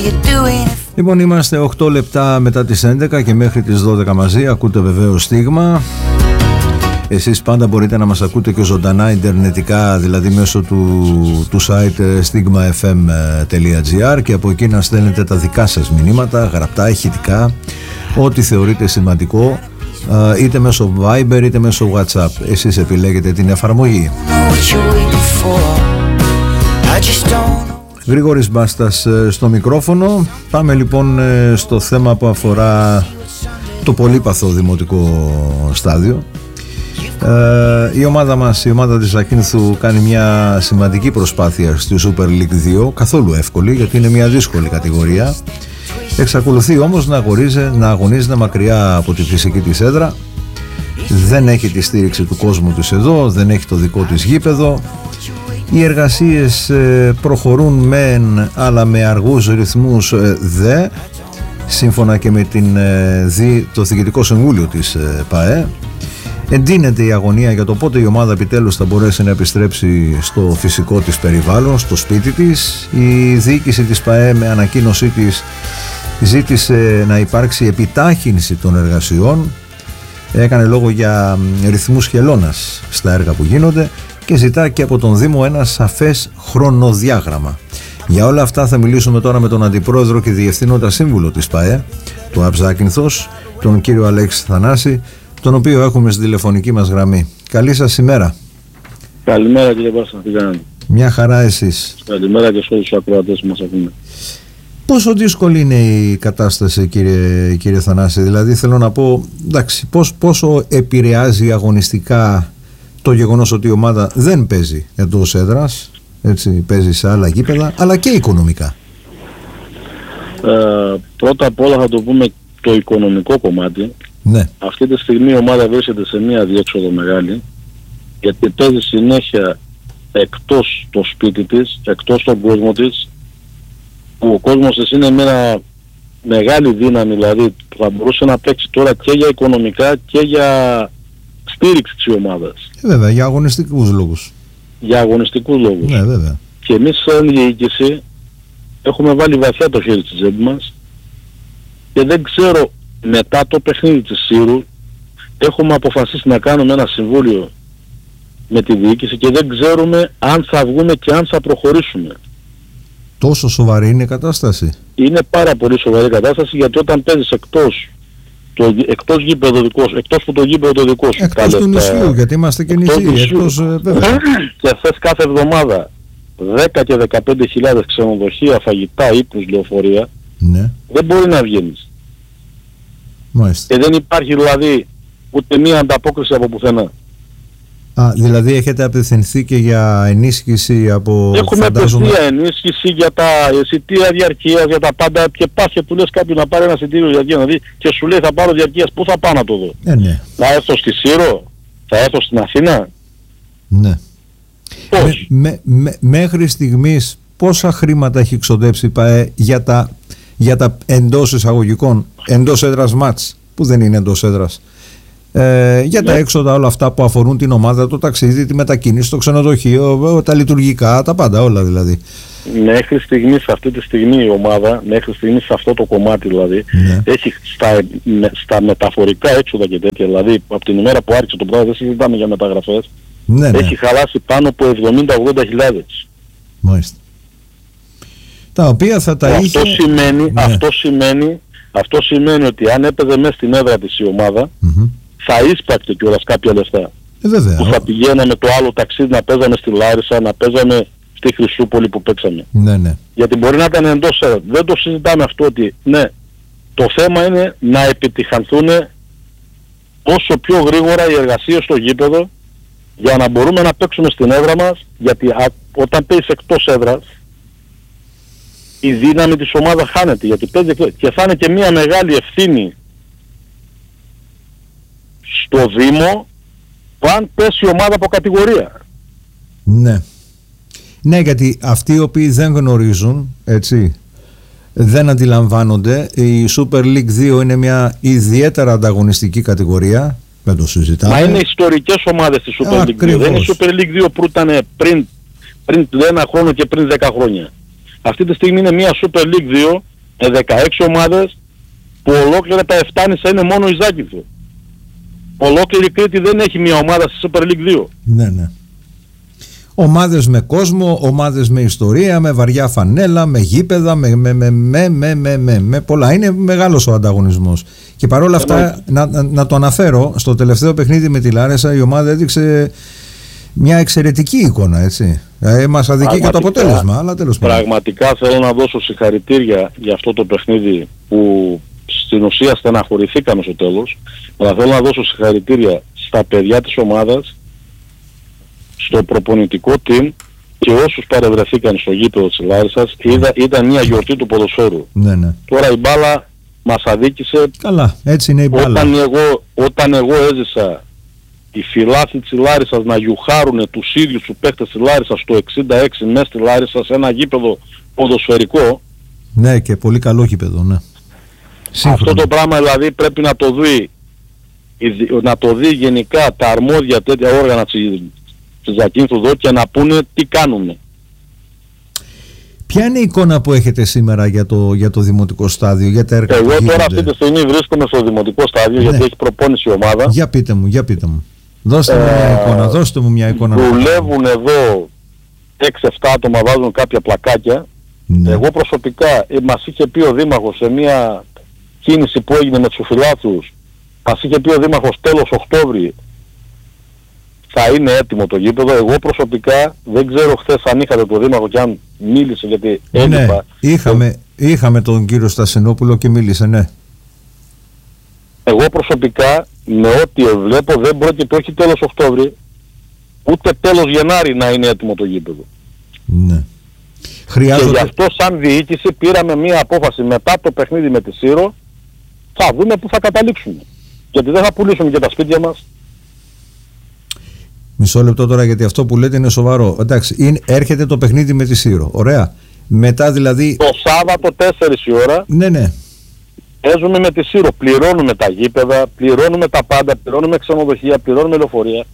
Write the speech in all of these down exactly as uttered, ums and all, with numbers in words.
Λοιπόν, είμαστε οκτώ λεπτά μετά τις έντεκα και μέχρι τις δώδεκα μαζί. Ακούτε βεβαίως Στίγμα. Εσείς πάντα μπορείτε να μας ακούτε και ζωντανά ιντερνετικά, δηλαδή μέσω του, του site stigma f m τελεία g r, και από εκεί να στέλνετε τα δικά σας μηνύματα, γραπτά, ηχητικά, ό,τι θεωρείτε σημαντικό, είτε μέσω Viber είτε μέσω WhatsApp. Εσείς επιλέγετε την εφαρμογή. Γρήγορης Μπάστας στο μικρόφωνο. Πάμε λοιπόν στο θέμα που αφορά το πολύπαθο δημοτικό στάδιο. Ε, η ομάδα μας, η ομάδα της Ακίνθου, κάνει μια σημαντική προσπάθεια στη Super League δύο, καθόλου εύκολη γιατί είναι μια δύσκολη κατηγορία. Εξακολουθεί όμως να αγωνίζεται, να αγωνίζεται μακριά από τη φυσική της έδρα. Δεν έχει τη στήριξη του κόσμου της εδώ, δεν έχει το δικό της γήπεδο. Οι εργασίες ε, προχωρούν μεν, αλλά με αργούς ρυθμούς ε, δε, σύμφωνα και με την, ε, δι, το Διοικητικό Συμβούλιο της ε, ΠΑΕ. Εντείνεται η αγωνία για το πότε η ομάδα επιτέλους θα μπορέσει να επιστρέψει στο φυσικό της περιβάλλον, στο σπίτι της. Η διοίκηση της ΠΑΕ με ανακοίνωσή της ζήτησε να υπάρξει επιτάχυνση των εργασιών. Έκανε λόγο για ρυθμούς χελώνας στα έργα που γίνονται και ζητά και από τον Δήμο ένα σαφές χρονοδιάγραμμα. Για όλα αυτά θα μιλήσουμε τώρα με τον Αντιπρόεδρο και Διευθύνοντα Σύμβουλο της ΠΑΕ, του ΑΠΣ Ζάκυνθος, τον κύριο Αλέξη Θανάση, τον οποίο έχουμε στη τηλεφωνική μας γραμμή. Καλή σας ημέρα. Καλημέρα κύριε Μπάστα, τι κάνετε? Μια χαρά εσείς. Καλημέρα και σε όλους τους ακροατές που μας ακούν. Πόσο δύσκολη είναι η κατάσταση κύριε, κύριε Θανάση? Δηλαδή θέλω να πω, εντάξει, πώς, πόσο επηρεάζει αγωνιστικά το γεγονός ότι η ομάδα δεν παίζει εντός έδρας, έτσι, παίζει σε άλλα γήπεδα, αλλά και οικονομικά? Ε, πρώτα απ' όλα θα το πούμε το οικονομικό κομμάτι. Ναι. Αυτή τη στιγμή η ομάδα βρίσκεται σε μια διέξοδο μεγάλη, γιατί παίζει συνέχεια εκτός το σπίτι της, εκτός τον κόσμο της, που ο κόσμος της είναι μια μεγάλη δύναμη, δηλαδή θα μπορούσε να παίξει τώρα και για οικονομικά και για στήριξη της ομάδας. Ε, βέβαια, για αγωνιστικούς λόγους. Για αγωνιστικούς λόγους. Ναι, βέβαια. Και εμείς σαν διοίκηση έχουμε βάλει βαθιά το χέρι στη τσέπη μας και δεν ξέρω, μετά το παιχνίδι της Σύρου έχουμε αποφασίσει να κάνουμε ένα συμβούλιο με τη διοίκηση και δεν ξέρουμε αν θα βγούμε και αν θα προχωρήσουμε. Τόσο σοβαρή είναι η κατάσταση? Είναι πάρα πολύ σοβαρή η κατάσταση, γιατί όταν παίζεις εκτός, το, εκτός γήπεδο δικό σου, εκτός που το γήπεδο το δικό σου, εκτός του νησιού, γιατί είμαστε και νησί, εκτός, βέβαια. Και θες κάθε εβδομάδα δέκα και δεκαπέντε χιλιάδες ξενοδοχεία, φαγητά, ύπνους, λεωφορεία, ναι, δεν μπορεί να βγαίνεις. Μάλιστα. Και δεν υπάρχει δηλαδή ούτε μία ανταπόκριση από πουθενά. Α, δηλαδή έχετε απευθυνθεί και για ενίσχυση από... Έχουμε φαντάζομαι... απευθεία ενίσχυση για τα εισιτήρια διαρκείας, για τα πάντα, και πας και του λες κάποιου να πάρει ένα εισιτήριο διαρκείας, δηλαδή, και σου λέει θα πάρω διαρκείας, πού θα πάω να το δω? Ε, ναι. Θα έρθω στη Σύρο, θα έρθω στην Αθήνα? Ναι. Πώς? Με, με, με, μέχρι στιγμής πόσα χρήματα έχει ξοδέψει η ΠΑΕ για τα, για τα εντός εισαγωγικών, εντός έδρας μάτς, που δεν είναι εντός έδρας, ε, για τα ναι. έξοδα όλα αυτά που αφορούν την ομάδα, το ταξίδι, τη μετακίνηση, το ξενοδοχείο, τα λειτουργικά, τα πάντα όλα δηλαδή? Μέχρι στιγμής, αυτή τη στιγμή η ομάδα, μέχρι στιγμής σε αυτό το κομμάτι δηλαδή, ναι. έχει στα, με, στα μεταφορικά έξοδα και τέτοια, δηλαδή από την ημέρα που άρχισε το πράγμα, δεν συζητάμε για μεταγραφές, ναι, ναι. έχει χαλάσει πάνω από εβδομήντα με ογδόντα χιλιάδες. Μάλιστα. Τα οποία θα τα αυτό είχε... Σημαίνει, ναι. αυτό, σημαίνει, αυτό σημαίνει ότι αν έπαιζε μέσα στην έδρα της η ομάδα, mm-hmm. θα ίσπακτε κιόλας κάποια λεφτά. Ε, βέβαια. Που θα πηγαίναμε το άλλο ταξίδι, να παίζαμε στη Λάρισα, να παίζαμε στη Χρυσούπολη που παίξαμε. Ναι, ναι. Γιατί μπορεί να ήταν εντός έδρα. Δεν το συζητάμε αυτό, ότι ναι, το θέμα είναι να επιτυχανθούν όσο πιο γρήγορα οι εργασίες στο γήπεδο, για να μπορούμε να παίξουμε στην έδρα μας, γιατί α, όταν παίζεις εκτός έδρας, η δύναμη της ομάδας χάνεται, γιατί παίζει, και θα είναι και μια μεγάλη ευθύνη στο Δήμο αν πέσει η ομάδα από κατηγορία. Ναι. Ναι, γιατί αυτοί οι οποίοι δεν γνωρίζουν, έτσι, δεν αντιλαμβάνονται, η Super League δύο είναι μια ιδιαίτερα ανταγωνιστική κατηγορία. Δεν το συζητάμε. Μα είναι ιστορικές ομάδες της Super League δύο. Δεν είναι η Super League δύο που ήταν πριν, πριν ένα χρόνο και πριν δέκα χρόνια. Αυτή τη στιγμή είναι μια Super League δύο με δεκαέξι ομάδες που ολόκληρα τα εφτά νησιά είναι μόνο η Ζάκυνθο. Ολόκληρη Κρήτη δεν έχει μια ομάδα στη Super League δύο. Ναι, ναι. Ομάδες με κόσμο, ομάδες με ιστορία, με βαριά φανέλα, με γήπεδα, με, με, με, με, με, με, με, με πολλά. Είναι μεγάλος ο ανταγωνισμός. Και παρόλα αυτά, να, να, να το αναφέρω, στο τελευταίο παιχνίδι με τη Λάρισα η ομάδα έδειξε μια εξαιρετική εικόνα, έτσι. Ε, μας αδικεί και το αποτέλεσμα, αλλά τέλος πάντων. Πραγματικά θέλω να δώσω συγχαρητήρια για αυτό το παιχνίδι που στην ουσία στεναχωρηθήκαμε στο τέλος. Αλλά θέλω να δώσω συγχαρητήρια στα παιδιά της ομάδας, στο προπονητικό team και όσους παρευρεθήκαν στο γήπεδο της Λάρισσας. Είδα, ήταν μια γιορτή του ποδοσφαίρου. Ναι, ναι. Τώρα η μπάλα μας αδίκησε. Καλά, έτσι είναι η μπάλα. Όταν εγώ, όταν εγώ έζησα οι φιλάθλοι της Λάρισσας να γιουχάρουνε τους ίδιους τους παίκτες της Λάρισσας στο εξήντα έξι μέσα στη Λάρισα σε ένα γήπεδο ποδοσφαιρικό. Ναι, και πολύ καλό γήπεδο, ναι. Σύγχρονο. Αυτό το πράγμα δηλαδή πρέπει να το δει, να το δει γενικά τα αρμόδια τέτοια όργανα της Ζακίνθου εδώ και να πούνε τι κάνουμε. Ποια είναι η εικόνα που έχετε σήμερα για το, για το δημοτικό στάδιο, για τα έργα? Εγώ τώρα γίνονται αυτή τη στιγμή βρίσκομαι στο δημοτικό στάδιο, ναι, γιατί έχει προπόνηση η ομάδα. Για πείτε μου, για πείτε μου. Δώστε μου μια εικόνα, δώστε μου μια εικόνα. Δουλεύουν εδώ έξι εφτά άτομα, βάζουν κάποια πλακάκια. Ναι. Εγώ προσωπικά, μας είχε πει ο Δήμαρχος σε μια κίνηση που έγινε με τους φιλάθλους, μας είχε πει ο Δήμαρχος τέλος Οκτώβρη θα είναι έτοιμο το γήπεδο. Εγώ προσωπικά δεν ξέρω χθες αν είχατε το Δήμαρχο και αν μίλησε, γιατί έλειπα. Ναι, είχαμε, είχαμε τον κύριο Στασινόπουλο και μίλησε, ναι. Εγώ προσωπικά με ό,τι βλέπω δεν πρόκειται όχι τέλος Οκτώβρη ούτε τέλος Γενάρη να είναι έτοιμο το γήπεδο. Ναι. Χρειάζονται... Και γι' αυτό σαν διοίκηση πήραμε μία απόφαση μετά το παιχνίδι με τη Σύρο, θα δούμε που θα καταλήξουμε. Γιατί δεν θα πουλήσουμε και τα σπίτια μας. Μισό λεπτό τώρα, γιατί αυτό που λέτε είναι σοβαρό. Εντάξει, είναι, έρχεται το παιχνίδι με τη Σύρο. Ωραία. Μετά δηλαδή... Το Σάββατο τέσσερις η ώρα. Ναι, ναι. Παίζουμε με τη Σύρο. Πληρώνουμε τα γήπεδα, πληρώνουμε τα πάντα, πληρώνουμε ξενοδοχεία, πληρώνουμε λεωφορεία.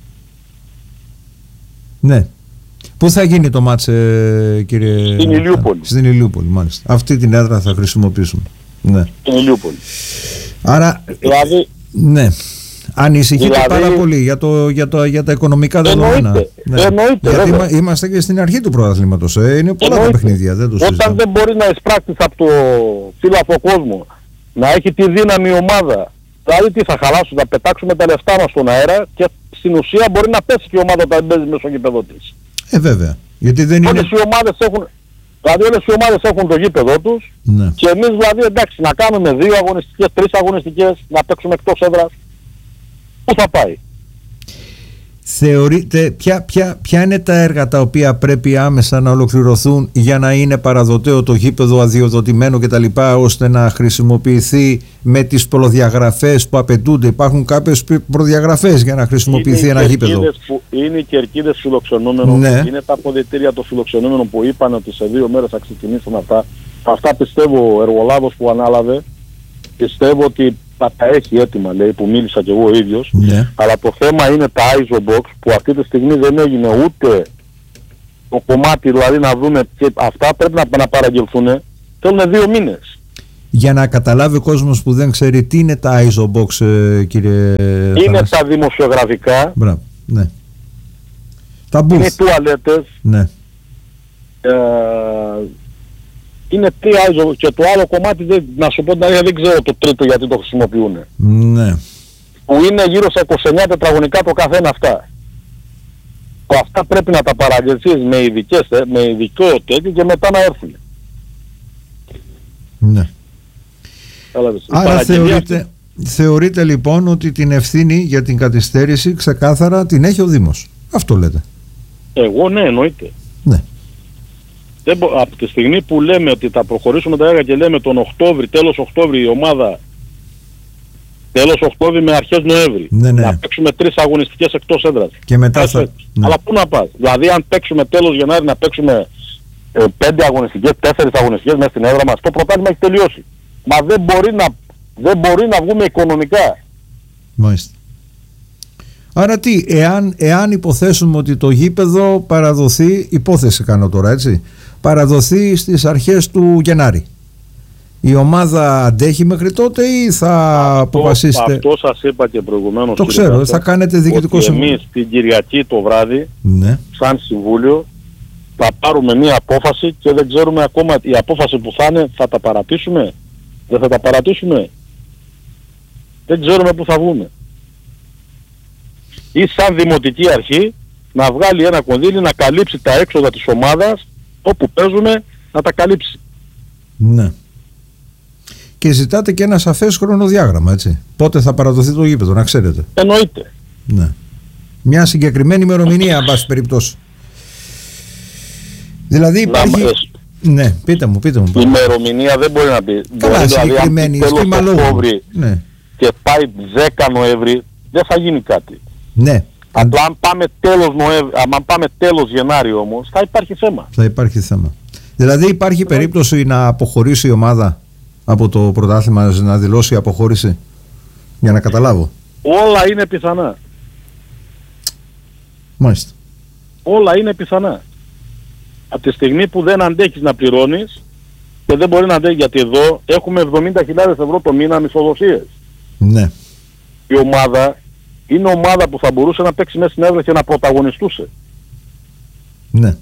Ναι. Πού θα γίνει το μάτς, ε, κύριε? Στην Ηλιούπολη. Στην Ηλιούπολη, μάλιστα. Αυτή την έδρα θα χρησιμοποιήσουμε. Ναι. Στην Ηλιούπολη. Άρα... Δηλαδή... Ναι. Ανησυχείτε δηλαδή, πάρα πολύ για, το, για, το, για τα οικονομικά δεδομένα. Ναι. Εννοείται, γιατί βέβαια. Είμαστε και στην αρχή του πρωταθλήματος. Ε. Είναι πολλά εννοείται. τα παιχνίδια. Δεν το Όταν συζητάμε. δεν μπορεί να εισπράξει από το φύλαθο κόσμο, να έχει τη δύναμη ομάδα, δηλαδή τι θα χαλάσουν, θα πετάξουμε τα λεφτά μας στον αέρα και στην ουσία μπορεί να πέσει και η ομάδα όταν παίζει μέσα στο γήπεδο της. Ε, βέβαια. Γιατί δεν όλες είναι... οι ομάδες έχουν, δηλαδή όλες οι ομάδες έχουν το γήπεδο τους, ναι, και εμείς δηλαδή εντάξει να κάνουμε δύο αγωνιστικές, τρεις αγωνιστικές, να παίξουμε εκτός έδρας. Πού θα πάει? Θεωρείτε ποια, ποια, ποια είναι τα έργα τα οποία πρέπει άμεσα να ολοκληρωθούν για να είναι παραδοτέο το γήπεδο, αδειοδοτημένο κτλ, ώστε να χρησιμοποιηθεί με τις προδιαγραφές που απαιτούνται? Υπάρχουν κάποιες προδιαγραφές για να χρησιμοποιηθεί είναι ένα γήπεδο? Που είναι οι κερκίδες φιλοξενούμενων, ναι, είναι τα αποδυτήρια των φιλοξενούμενων που είπαν ότι σε δύο μέρες θα ξεκινήσουν αυτά. Αυτά πιστεύω ο εργολάβος που ανάλαβε, πιστεύω ότι θα τα έχει έτοιμα, λέει, που μίλησα κι εγώ ο ίδιος, ναι, αλλά το θέμα είναι τα άι ες ο Box που αυτή τη στιγμή δεν έγινε ούτε το κομμάτι, δηλαδή να δούμε, και αυτά πρέπει να, να παραγγελθούν, θέλουν δύο μήνες. Για να καταλάβει ο κόσμος που δεν ξέρει τι είναι τα άι ες ο Box, ε, κύριε Είναι Θανάση. Τα δημοσιογραφικά. Μπράβο, ναι. Τα booth. Είναι οι τουαλέτες. Ναι. Ε, είναι τρία άι ες ο και το άλλο κομμάτι, δεν, να σου πω την αλήθεια, δεν ξέρω το τρίτο γιατί το χρησιμοποιούν. Ναι. Που είναι γύρω στα είκοσι εννέα τετραγωνικά το καθένα αυτά. Που αυτά πρέπει να τα παραγγελθείς με, ειδικές, με ειδικό τέτοιο και μετά να έρθουν. Ναι. Άρα θεωρείτε, θεωρείτε λοιπόν ότι την ευθύνη για την καθυστέρηση ξεκάθαρα την έχει ο Δήμος? Αυτό λέτε? Εγώ ναι, εννοείται. Ναι. Δεν μπο... Από τη στιγμή που λέμε ότι θα προχωρήσουμε τα έργα και λέμε τον Οκτώβρη, τέλος Οκτώβρη η ομάδα, τέλος Οκτώβρη με αρχές Νοέμβρη, ναι, ναι, να παίξουμε τρεις αγωνιστικές εκτός έδρας. Και μετά θα... ναι. Αλλά πού να πας? Δηλαδή αν παίξουμε τέλος Γενάρη να παίξουμε ε, πέντε αγωνιστικές, τέσσερις αγωνιστικές μέσα στην έδρα μας, το πρωτάθλημα έχει τελειώσει. Μα δεν μπορεί να, δεν μπορεί να βγούμε οικονομικά. Μάλιστα. Άρα τι, εάν, εάν υποθέσουμε ότι το γήπεδο παραδοθεί, υπόθεση κάνω τώρα, έτσι, παραδοθεί στις αρχές του Γενάρη, Η ομάδα αντέχει μέχρι τότε ή θα αυτό, αποφασίσετε? Αυτό σας είπα και προηγουμένως. Το ξέρω, Βάστα, θα κάνετε διοικητικό συμβούλιο. Εμείς την Κυριακή το βράδυ, ναι, σαν συμβούλιο, θα πάρουμε μία απόφαση και δεν ξέρουμε ακόμα η απόφαση που θα είναι, θα τα παρατήσουμε, δεν θα τα παρατήσουμε. Δεν ξέρουμε πού θα βγούμε. Ή σαν δημοτική αρχή να βγάλει ένα κονδύλι να καλύψει τα έξοδα της ομάδας όπου παίζουμε, να τα καλύψει. Ναι. Και ζητάτε και ένα σαφές χρονοδιάγραμμα, έτσι. Πότε θα παραδοθεί το γήπεδο, να ξέρετε. Εννοείται. Ναι. Μια συγκεκριμένη ημερομηνία, εν πάση περιπτώσει. Δηλαδή υπάρχει... Να, ναι, πείτε μου, πείτε μου. Η ημερομηνία δεν μπορεί να πει. Καλά, μπορεί, συγκεκριμένη, δηλαδή, σχήμα λόγου. Οκτώβρη, ναι, και πάει δέκα Νοέμβρη, δεν θα γίνει κάτι. Ναι. Απλά αν πάμε τέλος Νοέμβρη, αν πάμε τέλος Γενάρη όμως, θα υπάρχει θέμα. Θα υπάρχει θέμα. Δηλαδή υπάρχει περίπτωση να αποχωρήσει η ομάδα από το πρωτάθλημα, να δηλώσει αποχώρηση, για να καταλάβω? Όλα είναι πιθανά. Μάλιστα. Όλα είναι πιθανά. Από τη στιγμή που δεν αντέχεις να πληρώνεις και δεν μπορεί να αντέχει, γιατί εδώ έχουμε εβδομήντα χιλιάδες ευρώ το μήνα μισθοδοσίες. Ναι. Η ομάδα είναι ομάδα που θα μπορούσε να παίξει μέσα στην έδρα και να πρωταγωνιστούσε. Ναι.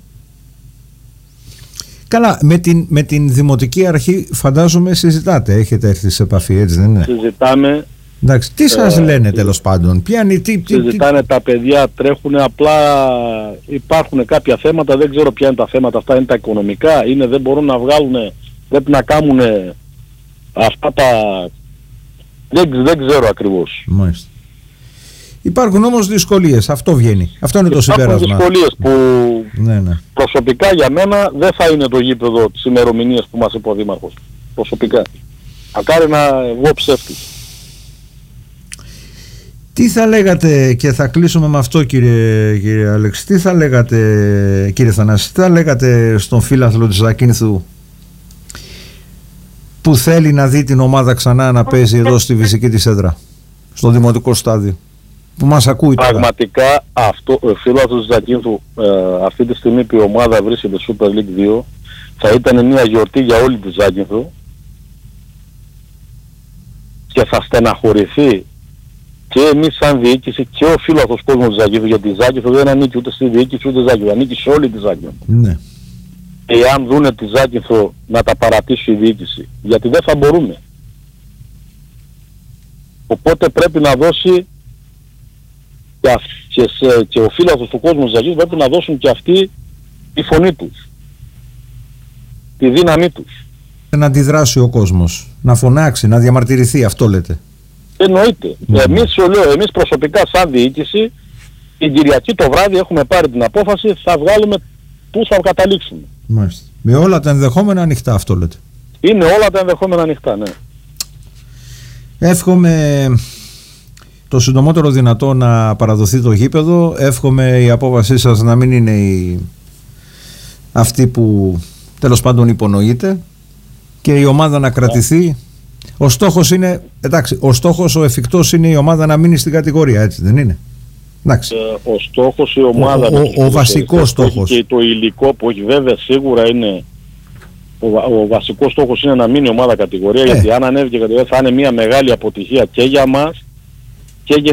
Καλά, με την, με την Δημοτική Αρχή φαντάζομαι συζητάτε, έχετε έρθει σε επαφή, έτσι δεν είναι? Συζητάμε. Εντάξει, τι σας ε, λένε τέλος πάντων? Πιάνει, τι, τι, συζητάνε τι... τα παιδιά, τρέχουν, απλά υπάρχουν κάποια θέματα, δεν ξέρω ποια είναι τα θέματα, αυτά είναι τα οικονομικά, είναι δεν μπορούν να βγάλουν, πρέπει να κάνουν αυτά τα... Δεν, δεν ξέρω ακριβώς. Μάλιστα. Υπάρχουν όμως δυσκολίες, αυτό βγαίνει, αυτό είναι το συμπέρασμα. Υπάρχουν δυσκολίες που ναι, ναι. προσωπικά για μένα δεν θα είναι το γήπεδο της ημερομηνίας που μας είπε ο Δήμαρχος. Προσωπικά. Ακάρι να βγω ψεύτης. Τι θα λέγατε, και θα κλείσουμε με αυτό κύριε, κύριε Αλέξη, τι θα λέγατε κύριε Θανάση, τι θα λέγατε στον φίλαθλο της Ζακίνθου που θέλει να δει την ομάδα ξανά να παίζει εδώ στη φυσική της έδρα, στο δημοτικό στάδιο, που μας ακούει τώρα? Πραγματικά αυτό, ο φίλαθλος της Ζακίνθου, ε, αυτή τη στιγμή που η ομάδα βρίσκεται Super League δύο, θα ήταν μια γιορτή για όλη τη Ζάκυνθο και θα στεναχωρηθεί και εμείς σαν διοίκηση και ο φίλαθλος κόσμος της Ζάκυνθου, γιατί η Ζάκυνθο δεν ανήκει ούτε στη διοίκηση ούτε Ζάκυνθο, ανήκει σε όλη τη Ζάκυνθο. Ναι. Εάν δούνε τη Ζάκυνθο να τα παρατήσει η διοίκηση, γιατί δεν θα μπορούμε. Οπότε πρέπει να δώσει και, και, σε, και ο φίλαθλος του κόσμου της Ζάκυνθου πρέπει να δώσουν και αυτοί τη φωνή τους, τη δύναμή τους. Να αντιδράσει ο κόσμος, να φωνάξει, να διαμαρτυρηθεί, αυτό λέτε? Εννοείται. Mm. Εμείς, λέω, εμείς προσωπικά σαν διοίκηση την Κυριακή το βράδυ έχουμε πάρει την απόφαση, θα βγάλουμε πού θα καταλήξουμε. Μάλιστα. Με όλα τα ενδεχόμενα ανοιχτά, αυτό λέτε? Είναι όλα τα ενδεχόμενα ανοιχτά, ναι. Εύχομαι το συντομότερο δυνατό να παραδοθεί το γήπεδο. Εύχομαι η απόφασή σας να μην είναι η... αυτή που τέλος πάντων υπονοείται και η ομάδα να κρατηθεί. Ο στόχος είναι, εντάξει, ο στόχος ο εφικτός είναι η ομάδα να μείνει στην κατηγορία, έτσι δεν είναι? Εντάξει. Ε, ο στόχος η ομάδα, ο, ο, ο, ο βασικός στόχος και το υλικό που έχει, βέβαια σίγουρα είναι ο, ο βασικός στόχος είναι να μείνει η ομάδα κατηγορία, ε. γιατί αν ανέβει και κατηγορία θα είναι μια μεγάλη αποτυχία και για μας και